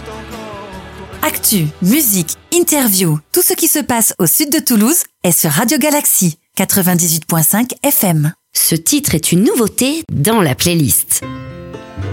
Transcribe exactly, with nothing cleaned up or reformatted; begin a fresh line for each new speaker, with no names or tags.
Actu, musique, interview, tout ce qui se passe au sud de Toulouse est sur Radio Galaxy, quatre-vingt-dix-huit virgule cinq F M.
Ce titre est une nouveauté dans la playlist.